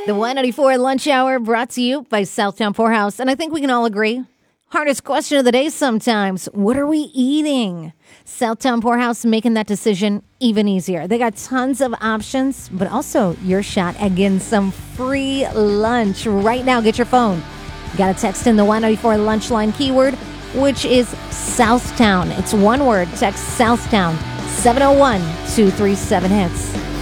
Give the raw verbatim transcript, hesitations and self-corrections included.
The one ninety-four Lunch Hour brought to you by Southtown Poorhouse. And I think we can all agree, hardest question of the day sometimes, what are we eating? Southtown Poorhouse making that decision even easier. They got tons of options, but also your shot at getting some free lunch. Right now, get your phone. You got to text in the one ninety-four Lunch Line keyword, which is Southtown. It's one word. Text Southtown, seven oh one, two three seven hits.